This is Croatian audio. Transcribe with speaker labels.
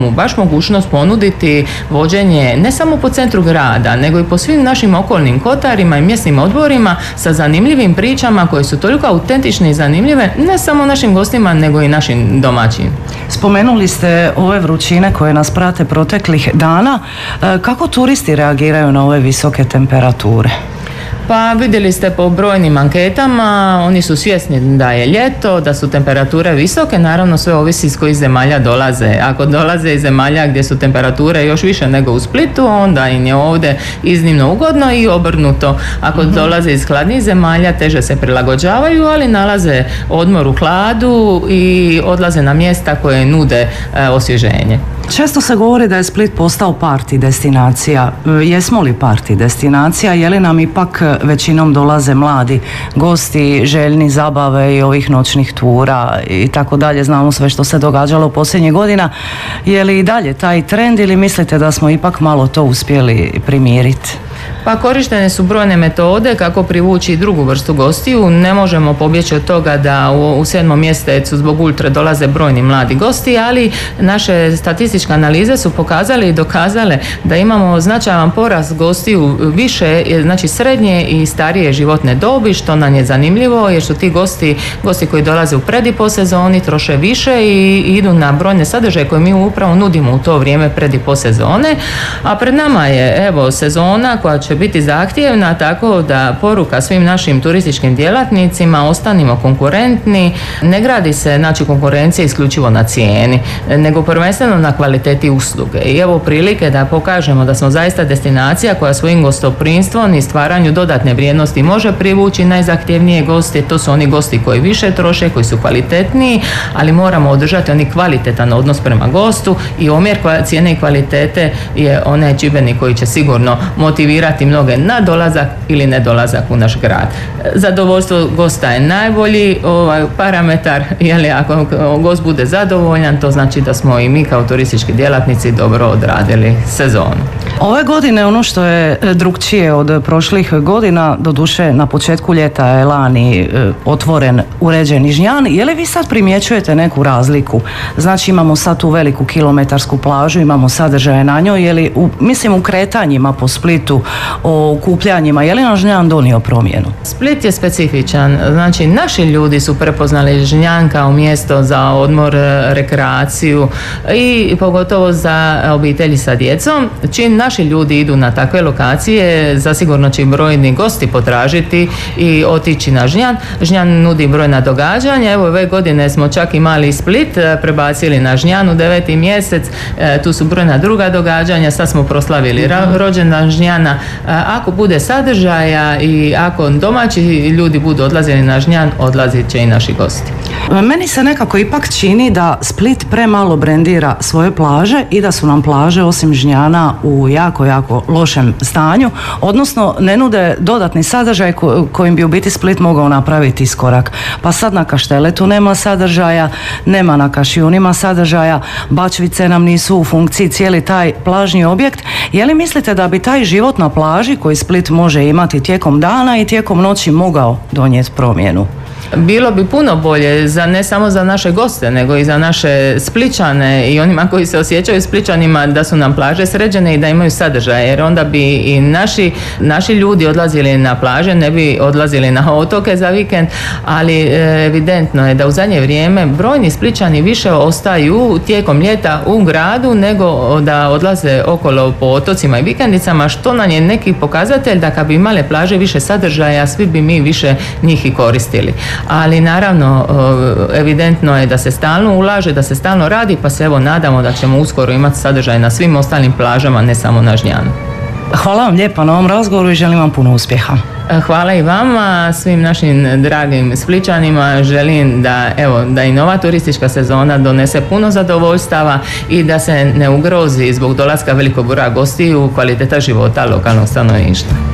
Speaker 1: baš mogućnost ponuditi vođenje ne samo po centru grada, nego i po svim našim okolnim kotarima i mjesnim odborima sa zanimljivim pričama koje su toliko autentične i zanimljive ne samo našim gostima, nego i našim domaćim.
Speaker 2: Spomenuli ste ove vrućine koje nas prate proteklih dana. Kako turisti reagiraju na ove visoke temperature?
Speaker 1: Pa vidjeli ste po brojnim anketama, oni su svjesni da je ljeto, da su temperature visoke, naravno sve ovisi iz kojih zemalja dolaze. Ako dolaze iz zemalja gdje su temperature još više nego u Splitu, onda im je ovdje iznimno ugodno i obrnuto. Ako dolaze iz hladnijih zemalja, teže se prilagođavaju, ali nalaze odmor u hladu i odlaze na mjesta koje nude osvježenje.
Speaker 2: Često se govori da je Split postao party destinacija. Jesmo li party destinacija? Je li nam ipak većinom dolaze mladi gosti, željni zabave i ovih noćnih tura i tako dalje? Znamo sve što se događalo posljednjih godina. Je li i dalje taj trend ili mislite da smo ipak malo to uspjeli primiriti?
Speaker 1: Pa korištene su brojne metode kako privući drugu vrstu gostiju. Ne možemo pobjeći od toga da u 7. mjesecu zbog ultra dolaze brojni mladi gosti, ali naše statističke analize su pokazale i dokazale da imamo značajan porast gostiju više, znači srednje i starije životne dobi, što nam je zanimljivo jer su ti gosti koji dolaze u pred i po sezoni troše više i idu na brojne sadržaje koje mi upravo nudimo u to vrijeme pred i po sezone. A pred nama je evo sezona koja će biti zahtjevna, tako da poruka svim našim turističkim djelatnicima: ostanimo konkurentni, ne gradi se znači konkurencija isključivo na cijeni, nego prvenstveno na kvaliteti usluge. I evo prilike da pokažemo da smo zaista destinacija koja svojim gostoprimstvom i stvaranju dodatne vrijednosti može privući najzahtjevnije goste. To su oni gosti koji više troše, koji su kvalitetniji, ali moramo održati oni kvalitetan odnos prema gostu i omjer cijene i kvalitete je onaj čimbenik koji će sigurno motivirati mnoge na dolazak ili nedolazak u naš grad. Zadovoljstvo gosta je najbolji parametar, jer ako gost bude zadovoljan, to znači da smo i mi kao turistički djelatnici dobro odradili sezonu.
Speaker 2: Ove godine ono što je drukčije od prošlih godina, doduše na početku ljeta je lani otvoren uređeni Žnjan, je li vi sad primjećujete neku razliku? Znači imamo sad tu veliku kilometarsku plažu, imamo sadržaje na njoj, je li u kretanjima po Splitu, o okupljanjima, je li nam Žnjan donio promjenu?
Speaker 1: Split je specifičan, znači naši ljudi su prepoznali Žnjan kao mjesto za odmor, rekreaciju i pogotovo za obitelji sa djecom. Čim naši ljudi idu na takve lokacije, zasigurno će brojni gosti potražiti i otići na Žnjan. Žnjan nudi brojna događanja, evo ove godine smo čak imali Split, prebacili na Žnjan u 9. mjesec, tu su brojna druga događanja, sad smo proslavili rođendan Žnjana. Ako bude sadržaja i ako domaći ljudi budu odlazili na Žnjan, odlazit će i naši gosti.
Speaker 2: Meni se nekako ipak čini da Split premalo brendira svoje plaže i da su nam plaže osim Žnjana u jako, jako lošem stanju, odnosno ne nude dodatni sadržaj kojim bi u biti Split mogao napraviti iskorak. Pa sad na Kašteletu nema sadržaja, nema na Kašijunima sadržaja, Bačvice nam nisu u funkciji, cijeli taj plažni objekt. Je li mislite da bi taj život na plaži koji Split može imati tijekom dana i tijekom noći mogao donijeti promjenu?
Speaker 1: Bilo bi puno bolje, ne samo za naše goste, nego i za naše Splićane i onima koji se osjećaju Splićanima da su nam plaže sređene i da imaju sadržaje, jer onda bi i naši ljudi odlazili na plaže, ne bi odlazili na otoke za vikend, ali evidentno je da u zadnje vrijeme brojni Splićani više ostaju tijekom ljeta u gradu nego da odlaze okolo po otocima i vikendicama, što nam je neki pokazatelj da kad bi imale plaže više sadržaja, svi bi mi više njih i koristili. Ali naravno evidentno je da se stalno ulaže, da se stalno radi, pa se evo nadamo da ćemo uskoro imati sadržaj na svim ostalim plažama, ne samo na Žnjanu.
Speaker 2: Hvala vam lijepa na ovom razgovoru i želim vam puno uspjeha.
Speaker 1: Hvala i vama, svim našim dragim Splićanima. Želim da i nova turistička sezona donese puno zadovoljstava i da se ne ugrozi zbog dolaska velikog broja gostiju kvaliteta života lokalnog stanovništva.